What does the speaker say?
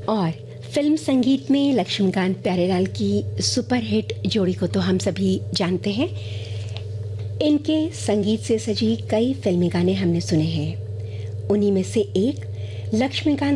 और फिल्म संगीत में लक्ष्मीकांत प्यारेलाल की सुपरहिट जोड़ी को तो हम सभी जानते हैं। इनके संगीत से सजी कई फिल्मी गाने हमने सुने हैं। उन्हीं में से एक लक्ष्मीकांत